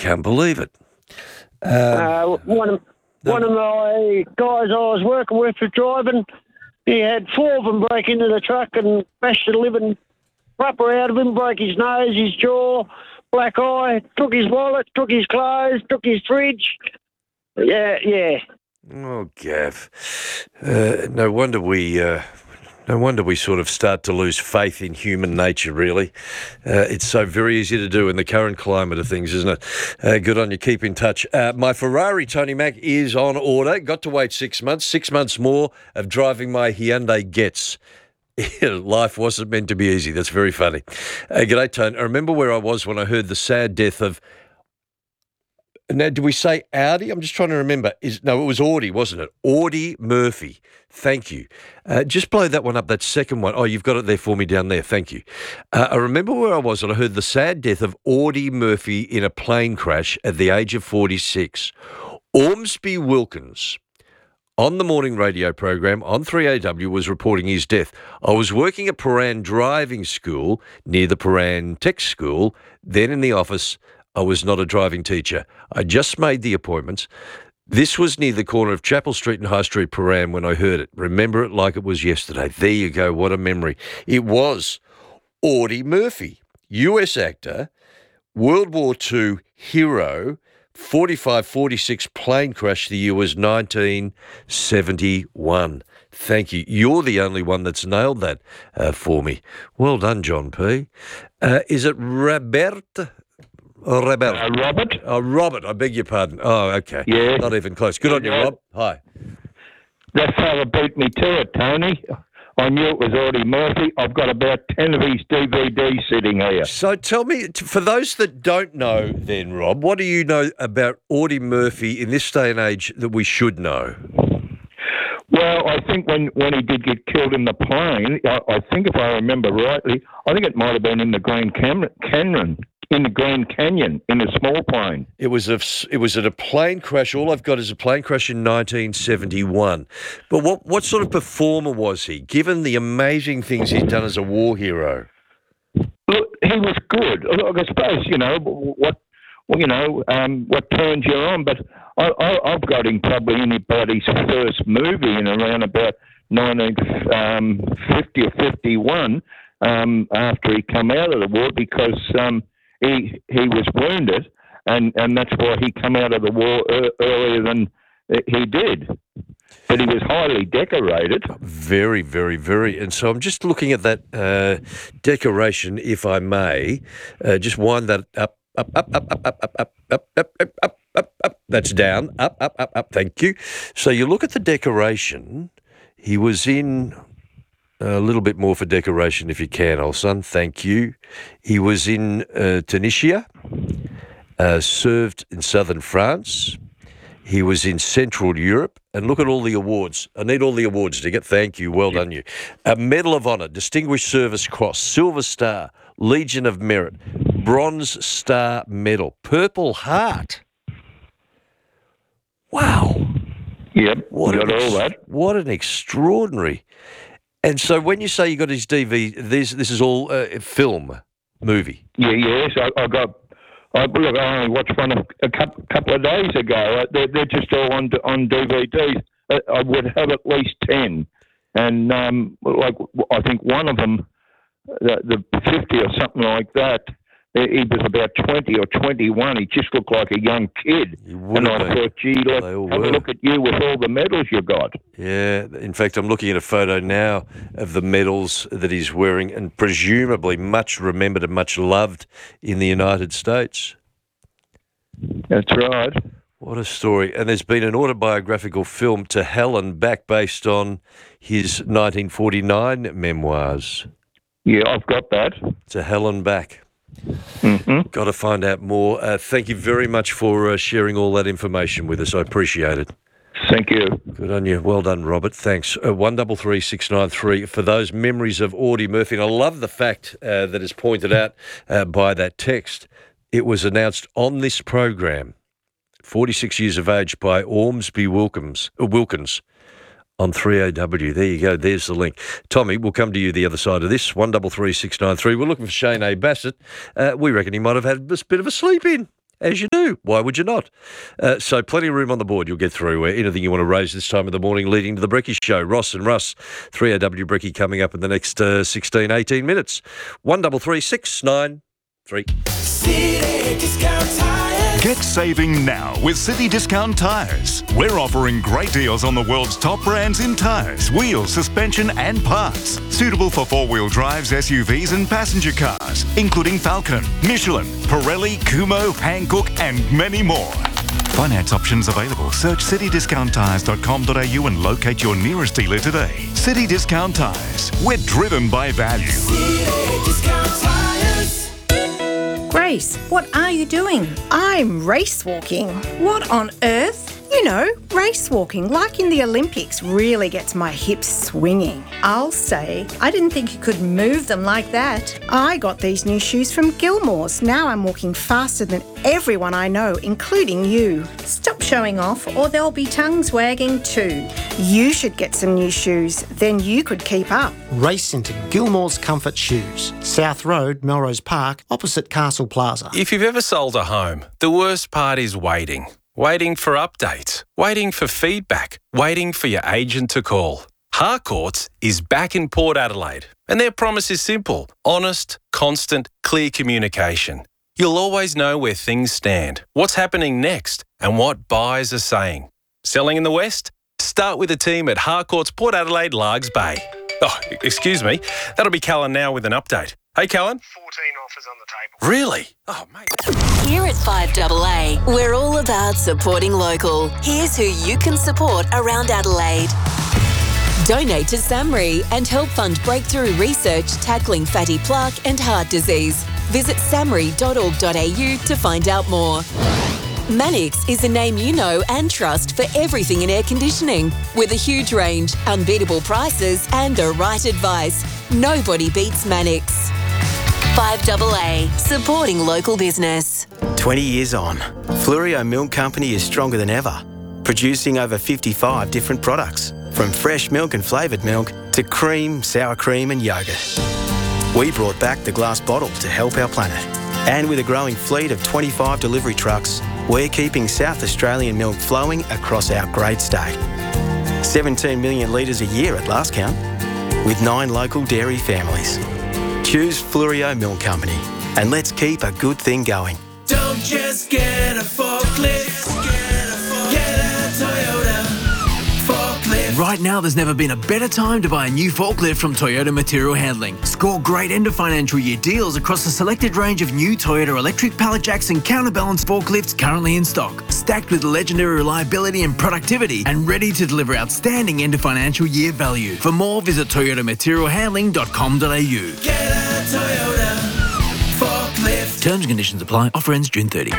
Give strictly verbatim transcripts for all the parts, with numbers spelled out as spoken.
can't believe it. Um, Uh, one of no. one of my guys I was working with was driving. He had four of them break into the truck and bash the living proper out of him, broke his nose, his jaw, black eye, took his wallet, took his clothes, took his fridge. Yeah, yeah. Oh, Gav. Uh, no wonder we... Uh, No wonder we sort of start to lose faith in human nature, really. Uh, it's so very easy to do in the current climate of things, isn't it? Uh, good on you. Keep in touch. Uh, my Ferrari, Tony Mac, is on order. Got to wait six months. Six months more of driving my Hyundai Getz. Life wasn't meant to be easy. That's very funny. Uh, g'day, Tony. I remember where I was when I heard the sad death of... Now, do we say Audi? I'm just trying to remember. Is No, it was Audi, wasn't it? Audie Murphy. Thank you. Uh, just blow that one up, that second one. Oh, you've got it there for me down there. Thank you. Uh, I remember where I was and I heard the sad death of Audie Murphy in a plane crash at the age of forty-six. Ormsby Wilkins, on the morning radio program on three A W, was reporting his death. I was working at Paran Driving School near the Paran Tech School, then in the office. I was not a driving teacher. I just made the appointments. This was near the corner of Chapel Street and High Street, Paran, when I heard it. Remember it like it was yesterday. There you go. What a memory. It was Audie Murphy, U S actor, World War Two hero, forty-five forty-six plane crash. The year was nineteen seventy-one. Thank you. You're the only one that's nailed that uh, for me. Well done, John P. Uh, is it Robert? Oh, Robert. Uh, Robert? Oh, Robert, I beg your pardon. Oh, okay. Yeah. Not even close. Good on you, Yeah. Rob. Hi. That fella beat me to it, Tony. I knew it was Audie Murphy. I've got about ten of his D V Ds sitting here. So tell me, t- for those that don't know then, Rob, what do you know about Audie Murphy in this day and age that we should know? Well, I think when, when he did get killed in the plane, I, I think if I remember rightly, I think it might have been in the Grand Cam- Canyon, in the Grand Canyon, in a small plane. It was a, s- it was at a plane crash. All I've got is a plane crash in nineteen seventy-one. But what, what sort of performer was he, given the amazing things he'd done as a war hero? Look, he was good. Look, I suppose, you know, what, well, you know, um, what turns you on, but I, I, I've got him probably in about his first movie in around about nineteen fifty or fifty-one, um, after he come out of the war, because um, he he was wounded, and, and that's why he come out of the war er, earlier than he did. But he was highly decorated. Very, very, very. And so I'm just looking at that uh, decoration, if I may. Uh, just wind that up, up, up, up, up, up, up, up, up, up, up, up, up, up. That's down. Up, up, up, up. Thank you. So you look at the decoration. He was in a little bit more for decoration, if you can, old son. Thank you. He was in uh, Tunisia, uh, served in southern France. He was in Central Europe, and look at all the awards. I need all the awards to get. Thank you. Well done, you. A Medal of Honor, Distinguished Service Cross, Silver Star, Legion of Merit, Bronze Star Medal, Purple Heart. Wow. Yep, What got an all ex- that. What an extraordinary. And so when you say you got his D V D, this, this is all uh, film, movie. Yeah, yes, I, I got. I, look, I only watched one a, a couple, couple of days ago. They're, they're just all on on D V Ds. I, I would have at least ten, and um, like I think one of them, the, the fifty or something like that. He was about twenty or twenty-one. He just looked like a young kid. He would And have I been. thought, gee, look, They all have were. a look at you with all the medals you got. Yeah, in fact, I'm looking at a photo now of the medals that he's wearing, and presumably much remembered and much loved in the United States. That's right. What a story. And there's been an autobiographical film, To Hell and Back, based on his nineteen forty-nine memoirs. Yeah, I've got that. To Hell and Back. hmm Got to find out more. Uh, thank you very much for uh, sharing all that information with us. I appreciate it. Thank you. Good on you. Well done, Robert. Thanks. Uh, one double three six nine three for those memories of Audie Murphy. And I love the fact uh, that is pointed out uh, by that text. It was announced on this program, forty-six years of age, by Ormsby Wilkins, uh, Wilkins on three A W. There you go. There's the link. Tommy, we'll come to you the other side of this. one double three six nine three. We're looking for Shane A. Bassett. Uh, we reckon he might have had a bit of a sleep in. as you do. Why would you not? Uh, so plenty of room on the board. You'll get through uh, anything you want to raise this time of the morning leading to the Brekkie Show. Ross and Russ, three A W Brekkie coming up in the next uh, sixteen, eighteen minutes. one double three six nine three. City Discount Tires. Get saving now with City Discount Tires. We're offering great deals on the world's top brands in tyres, wheels, suspension and parts. Suitable for four-wheel drives, S U Vs and passenger cars, including Falcon, Michelin, Pirelli, Kumho, Hankook and many more. Finance options available. Search city discount tires dot com dot a u and locate your nearest dealer today. City Discount Tires. We're driven by value. City Discount Tires. Grace, what are you doing? I'm race walking. What on earth? You know, race walking, like in the Olympics, really gets my hips swinging. I'll say, I didn't think you could move them like that. I got these new shoes from Gilmore's. Now I'm walking faster than everyone I know, including you. Stop showing off or there'll be tongues wagging too. You should get some new shoes, then you could keep up. Race into Gilmore's Comfort Shoes, South Road, Melrose Park, opposite Castle Plaza. If you've ever sold a home, the worst part is waiting. Waiting for updates, waiting for feedback, waiting for your agent to call. Harcourts is back in Port Adelaide, and their promise is simple: honest, constant, clear communication. You'll always know where things stand, what's happening next, and what buyers are saying. Selling in the West? Start with the team at Harcourts Port Adelaide, Largs Bay. Oh, excuse me, that'll be Callan now with an update. Hey, Callan. fourteen offers on the table. Really? Oh, mate. Here at five A A, we're all about supporting local. Here's who you can support around Adelaide. Donate to SAMRI and help fund breakthrough research tackling fatty plaque and heart disease. Visit samri dot org dot a u to find out more. Mannix is a name you know and trust for everything in air conditioning. With a huge range, unbeatable prices and the right advice, nobody beats Mannix. five A A, supporting local business. twenty years on, Fluorio Milk Company is stronger than ever, producing over fifty-five different products, from fresh milk and flavoured milk to cream, sour cream and yoghurt. We brought back the glass bottle to help our planet. And with a growing fleet of twenty-five delivery trucks, we're keeping South Australian milk flowing across our great state. seventeen million litres a year at last count, with nine local dairy families. Choose Fluorio Milk Company, and let's keep a good thing going. Don't just get a forklift, get a Toyota forklift. Right now, there's never been a better time to buy a new forklift from Toyota Material Handling. Score great end of financial year deals across a selected range of new Toyota electric pallet jacks and counterbalance forklifts currently in stock, stacked with legendary reliability and productivity, and ready to deliver outstanding end of financial year value. For more, visit toyota material handling dot com dot a u. Get a Toyota forklift. Terms and conditions apply. Offer ends June thirtieth.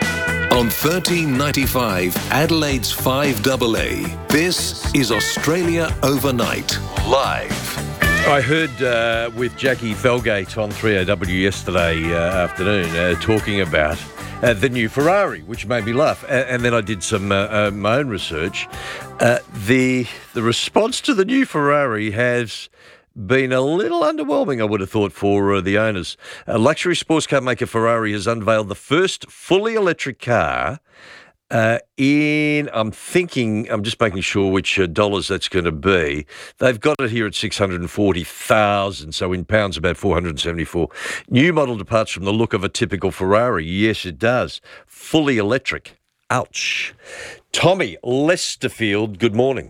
On thirteen ninety-five, Adelaide's five A A, this is Australia Overnight, live. I heard uh, with Jackie Felgate on three A W yesterday uh, afternoon uh, talking about uh, the new Ferrari, which made me laugh. And, and then I did some uh, uh, my own research. Uh, the the response to the new Ferrari has been a little underwhelming, I would have thought, for uh, the owners. Uh, luxury sports car maker Ferrari has unveiled the first fully electric car uh, in, I'm thinking, I'm just making sure which uh, dollars that's going to be. They've got it here at six hundred forty thousand, so in pounds about four hundred seventy-four. New model departs from the look of a typical Ferrari. Yes, it does. Fully electric. Ouch. Tommy Lesterfield, good morning.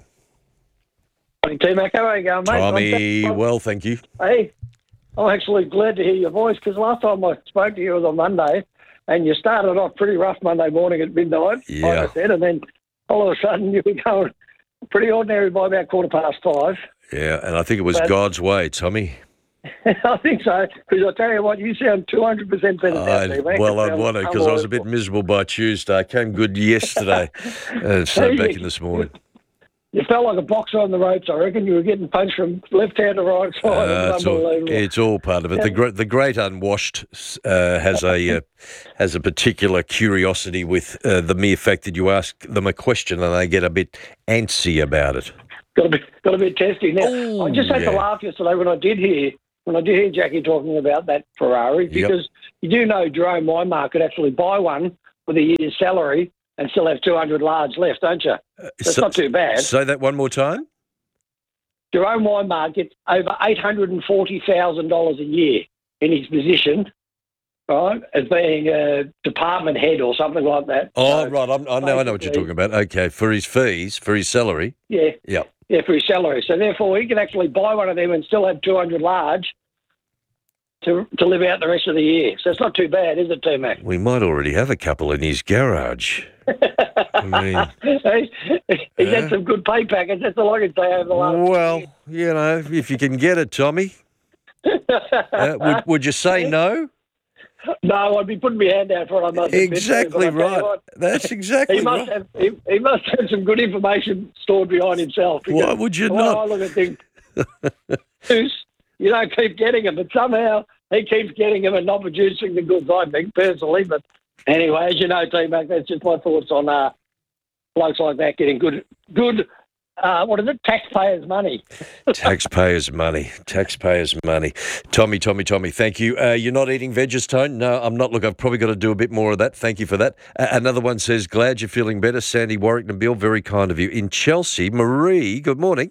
T-Mac, how are you going, mate? Tommy, well, thank you. Hey, I'm actually glad to hear your voice because last time I spoke to you was on Monday and you started off pretty rough Monday morning at midnight, yeah. like I said, and then all of a sudden you were going pretty ordinary by about quarter past five. Yeah, and I think it was but, God's way, Tommy. I think so, because I tell you what, you sound two hundred percent better now, I, T-Mac. Well, I'd want to, because I was a bit miserable by Tuesday. I came good yesterday, and so back in this morning. You felt like a boxer on the ropes, I reckon. You were getting punched from left hand to right side. Uh, it it's, all, it's all part of it. The great, the great unwashed uh, has a uh, has a particular curiosity with uh, the mere fact that you ask them a question and they get a bit antsy about it. Got to be got to be testy. Now, Ooh, I just had yeah. to laugh yesterday when I did hear when I did hear Jackie talking about that Ferrari because yep. you do know Jerome Weinmark could actually buy one with a year's salary and still have two hundred large left, don't you? That's so- not too bad. Say that one more time. Jerome Weinmark gets over eight hundred forty thousand dollars a year in his position, right, as being a department head or something like that. Oh, So, right. I'm, I know. I know what you're talking about. Okay, for his fees, for his salary. Yeah. Yeah. Yeah, for his salary. So therefore, he can actually buy one of them and still have two hundred large to to live out the rest of the year. So it's not too bad, is it, T-Mac? We might already have a couple in his garage. I mean, He's he's had some good pay packets. That's all I can say over the last. well, you know, if you can get it, Tommy. Uh, would, would you say no? No, I'd be putting my hand out for it. I must admit, Exactly but I tell you right. what, That's exactly he must right. have he, he must have some good information stored behind himself. Why because would you the way not? I look at things, Goose, you don't keep getting them, but somehow he keeps getting them and not producing the goods. I think personally, but anyway, as you know, T-Mac, that's just my thoughts on uh, blokes like that getting good, good. Uh, what is it? Taxpayers' money. Taxpayers' money. Taxpayers' money. Tommy, Tommy, Tommy, thank you. Uh, you're not eating Vegetone? No, I'm not. Look, I've probably got to do a bit more of that. Thank you for that. Uh, another one says, glad you're feeling better. Sandy Warwick Bill, very kind of you. In Chelsea, Marie, good morning.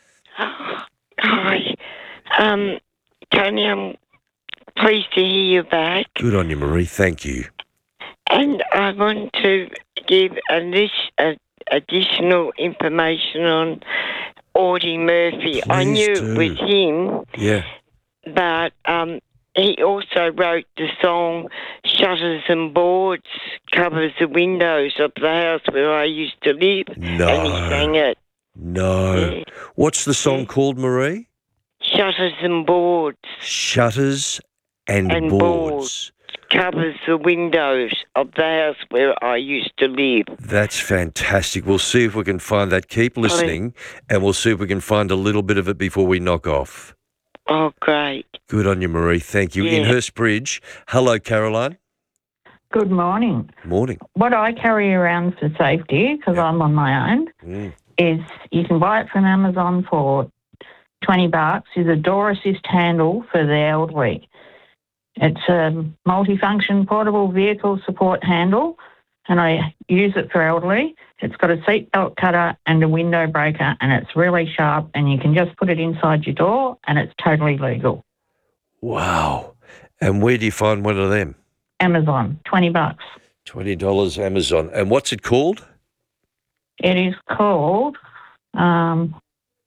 Hi. Um, Tony, I'm pleased to hear you back. Good on you, Marie. Thank you. And I want to give a a additional information on Audie Murphy. I Please knew do. it was him, Yeah. but um, he also wrote the song Shutters and Boards Covers the Windows of the House Where I Used to Live. No. And he sang it. No. What's the song called, Marie? Shutters and Boards Shutters and, And boards. Covers the windows of the house where I used to live. That's fantastic. We'll see if we can find that. Keep listening, and we'll see if we can find a little bit of it before we knock off. Oh, great. Good on you, Marie. Thank you. In Yeah. Hurstbridge. Hello, Caroline. Good morning. Morning. What I carry around for safety, because I'm on my own, Mm. is you can buy it from Amazon for twenty bucks, is a door assist handle for the elderly. It's a multifunction portable vehicle support handle, and I use it for elderly. It's got a seatbelt cutter and a window breaker, and it's really sharp, and you can just put it inside your door, and it's totally legal. Wow. And where do you find one of them? Amazon, twenty bucks. twenty dollars Amazon. And what's it called? It is called, um,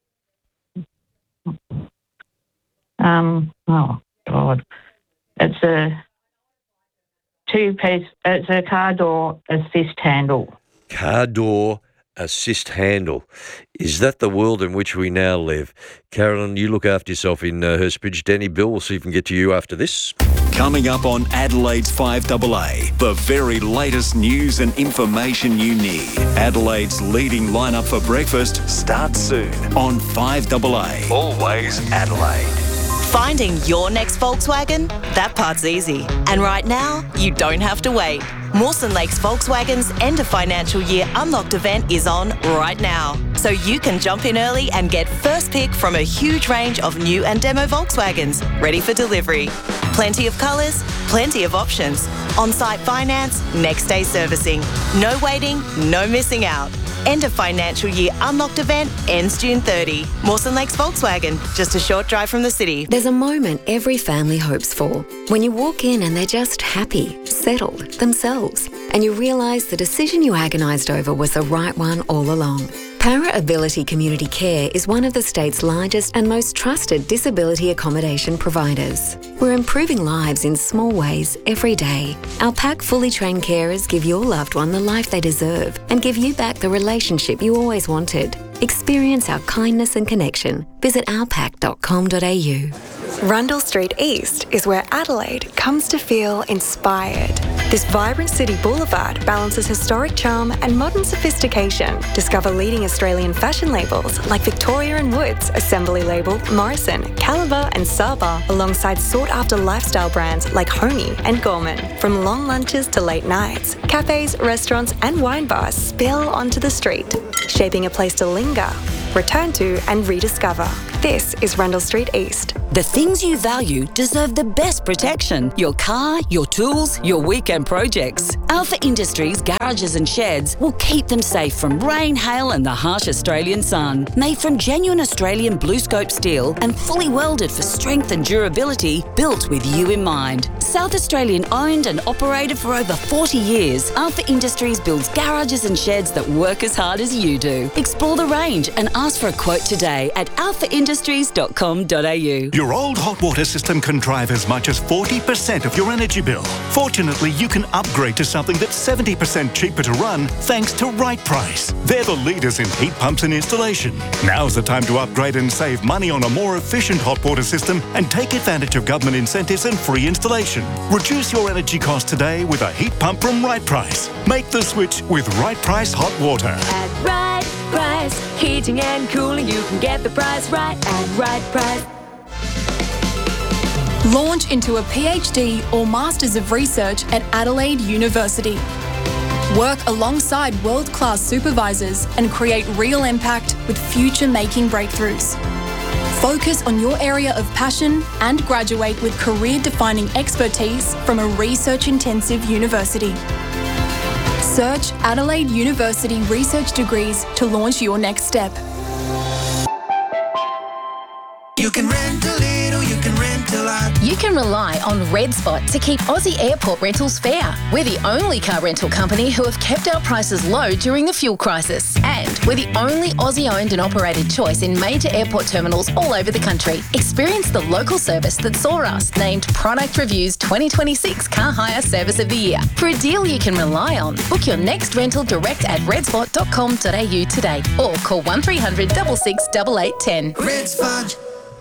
um, oh, God. It's a two-piece, it's a car door assist handle. Car door assist handle. Is that the world in which we now live? Carolyn, you look after yourself in uh, Hurstbridge. Danny, Bill, we'll see if we can get to you after this. Coming up on Adelaide's five A A, the very latest news and information you need. Adelaide's leading lineup for breakfast starts soon on five A A. Always Adelaide. Finding your next Volkswagen? That part's easy. And right now, you don't have to wait. Mawson Lakes Volkswagen's end of financial year unlocked event is on right now. So you can jump in early and get first pick from a huge range of new and demo Volkswagens ready for delivery. Plenty of colours, plenty of options. On-site finance, next day servicing. No waiting, no missing out. End of financial year unlocked event ends June thirtieth. Mawson Lakes Volkswagen, just a short drive from the city. There's a moment every family hopes for. When you walk in and they're just happy, settled, themselves, and you realise the decision you agonised over was the right one all along. Para Ability Community Care is one of the state's largest and most trusted disability accommodation providers. We're improving lives in small ways every day. Our PAC fully trained carers give your loved one the life they deserve and give you back the relationship you always wanted. Experience our kindness and connection. Visit our pac dot com dot a u. Rundle Street East is where Adelaide comes to feel inspired. This vibrant city boulevard balances historic charm and modern sophistication. Discover leading Australian fashion labels like Victoria and Woods, Assembly Label, Morrison, Caliber and Saba, alongside sought-after lifestyle brands like Homey and Gorman. From long lunches to late nights, cafes, restaurants and wine bars spill onto the street, shaping a place to linger, return to and rediscover. This is Rundle Street East. The things you value deserve the best protection. Your car, your tools, your weekend projects. Alpha Industries garages and sheds will keep them safe from rain, hail and the harsh Australian sun. Made from genuine Australian blue scope steel and fully welded for strength and durability, built with you in mind. South Australian owned and operated for over forty years, Alpha Industries builds garages and sheds that work as hard as you do. Explore the range and ask for a quote today at alpha industries dot com dot a u. Your old hot water system can drive as much as forty percent of your energy bill. Fortunately, you can upgrade to something that's seventy percent cheaper to run thanks to Right Price. They're the leaders in heat pumps and installation. Now's the time to upgrade and save money on a more efficient hot water system and take advantage of government incentives and free installation. Reduce your energy costs today with a heat pump from Right Price. Make the switch with Right Price Hot Water. At Right Price, heating and cooling, you can get the price right at Right Price. Launch into a PhD or Masters of Research at Adelaide University. Work alongside world-class supervisors and create real impact with future-making breakthroughs. Focus on your area of passion and graduate with career-defining expertise from a research-intensive university. Search Adelaide University Research Degrees to launch your next step. You can rent a little, you can rent a lot. You can rely on Red Spot to keep Aussie airport rentals fair. We're the only car rental company who have kept our prices low during the fuel crisis. And we're the only Aussie-owned and operated choice in major airport terminals all over the country. Experience the local service that saw us named Product Review's twenty twenty-six Car Hire Service of the Year. For a deal you can rely on, book your next rental direct at red spot dot com dot a u today or call one three hundred six six eight eight one zero. Red Spot.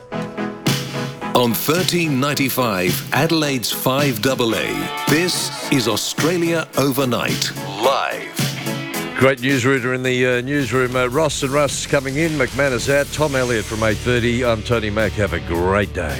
On thirteen ninety-five, Adelaide's five A A, this is Australia Overnight, live. Great newsreader in the uh, newsroom. Uh, Ross and Russ coming in, McManus out, Tom Elliott from eight thirty. I'm Tony Mack. Have a great day.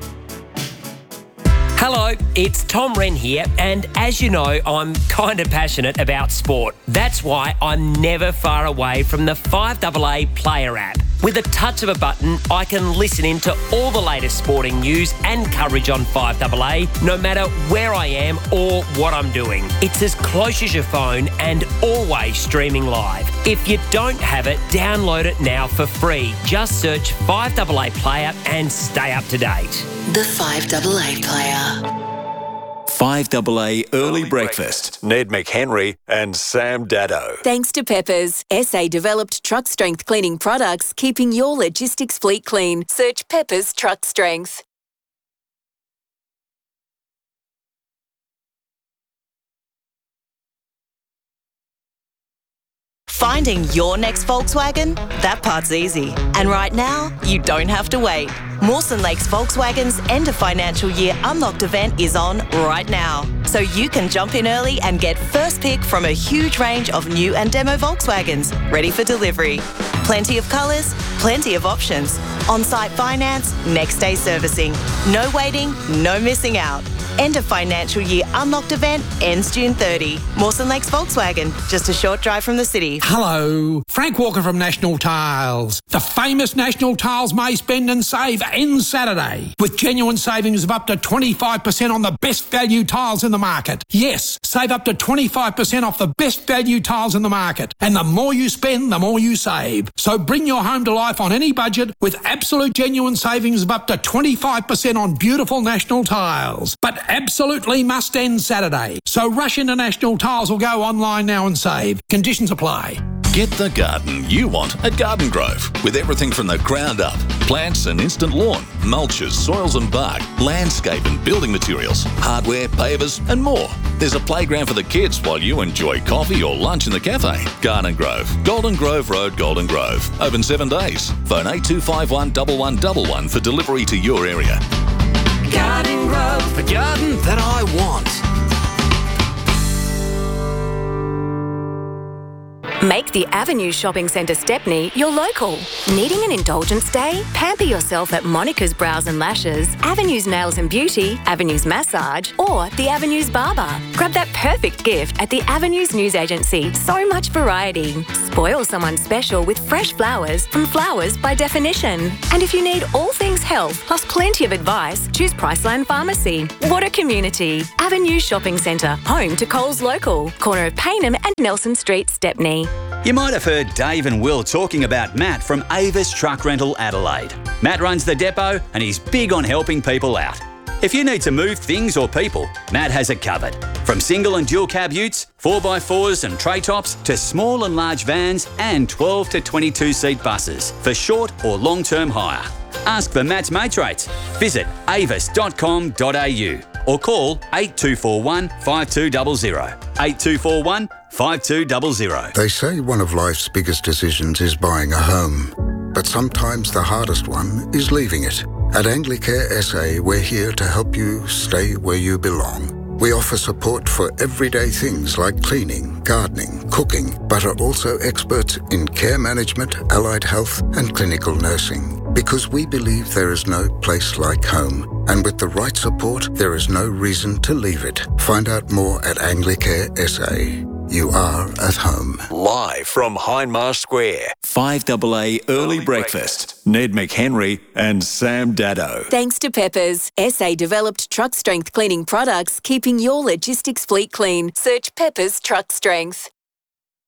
Hello, it's Tom Wren here, and as you know, I'm kind of passionate about sport. That's why I'm never far away from the five A A Player app. With a touch of a button, I can listen in to all the latest sporting news and coverage on five A A, no matter where I am or what I'm doing. It's as close as your phone and always streaming live. If you don't have it, download it now for free. Just search five A A Player and stay up to date. The five A A Player. five A A Early Breakfast. Ned McHenry and Sam Daddo. Thanks to Peppers, S A developed truck strength cleaning products, keeping your logistics fleet clean. Search Peppers Truck Strength. Finding your next Volkswagen? That part's easy. And right now, you don't have to wait. Mawson Lakes Volkswagen's end of financial year unlocked event is on right now. So you can jump in early and get first pick from a huge range of new and demo Volkswagens ready for delivery. Plenty of colours, plenty of options. On-site finance, next day servicing. No waiting, no missing out. End of financial year unlocked event ends June thirtieth. Mawson Lakes Volkswagen, just a short drive from the city. Hello, Frank Walker from National Tiles. The famous National Tiles May Spend and Save ends Saturday with genuine savings of up to twenty-five percent on the best value tiles in the market. Yes, save up to twenty-five percent off the best value tiles in the market. And the more you spend, the more you save. So bring your home to life on any budget with absolute genuine savings of up to twenty-five percent on beautiful National Tiles. But absolutely must end Saturday. So rush into National Tiles or go online now and save. Conditions apply. Get the garden you want at Garden Grove with everything from the ground up. Plants and instant lawn, mulches, soils and bark, landscape and building materials, hardware, pavers and more. There's a playground for the kids while you enjoy coffee or lunch in the cafe. Garden Grove, Golden Grove Road, Golden Grove. Open seven days. Phone eight two five one one one one one for delivery to your area. Garden Grove, the garden that I want. Make the Avenue Shopping Centre Stepney your local. Needing an indulgence day? Pamper yourself at Monica's Brows and Lashes, Avenue's Nails and Beauty, Avenue's Massage, or the Avenue's Barber. Grab that perfect gift at the Avenue's News Agency. So much variety. Spoil someone special with fresh flowers from Flowers by Definition. And if you need all things health, plus plenty of advice, choose Priceline Pharmacy. What a community. Avenue Shopping Centre, home to Coles Local, corner of Paynham and Nelson Street, Stepney. You might have heard Dave and Will talking about Matt from Avis Truck Rental Adelaide. Matt runs the depot and he's big on helping people out. If you need to move things or people, Matt has it covered. From single and dual cab utes, four by fours and tray tops, to small and large vans and twelve to twenty-two seat buses for short or long-term hire. Ask for Matt's mates rates. Visit avis dot com dot a u or call eight two four one, five two zero zero. eight two four one, five two zero zero. They say one of life's biggest decisions is buying a home, but sometimes the hardest one is leaving it. At Anglicare S A, we're here to help you stay where you belong. We offer support for everyday things like cleaning, gardening, cooking, but are also experts in care management, allied health, and clinical nursing. Because we believe there is no place like home, and with the right support, there is no reason to leave it. Find out more at Anglicare S A. You are at home. Live from Hindmarsh Square, five A A Early Breakfast. Ned McHenry and Sam Daddo. Thanks to Peppers, S A developed truck strength cleaning products, keeping your logistics fleet clean. Search Peppers Truck Strength.